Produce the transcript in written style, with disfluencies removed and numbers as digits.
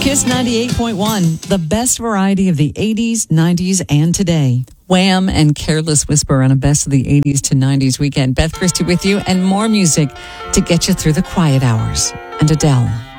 Kiss 98.1, the best variety of the 80s, 90s, and today. Wham and Careless Whisper on a best of the 80s to 90s weekend. Beth Christie with you and more music to get you through the quiet hours. And Adele.